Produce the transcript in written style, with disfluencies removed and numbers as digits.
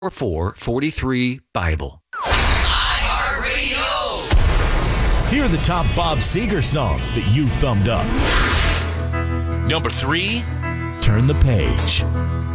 4443 Bible. Here are the top Bob Seger songs that you thumbed up. Number 3. Turn the Page.